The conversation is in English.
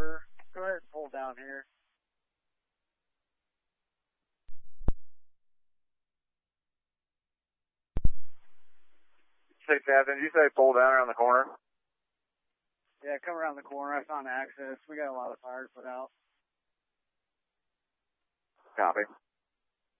over. Go ahead and pull down here. Hey, Captain, did you say pull down around the corner? Yeah, come around the corner. I found access. We got a lot of fires put out. Copy.